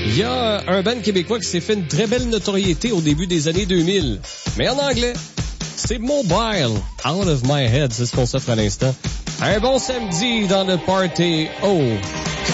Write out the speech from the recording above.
Il y a un band québécois qui s'est fait une très belle notoriété au début des années 2000. Mais en anglais, c'est Mobile. Out of My Head, c'est ce qu'on s'offre à l'instant. Un bon samedi dans le Party. Oh!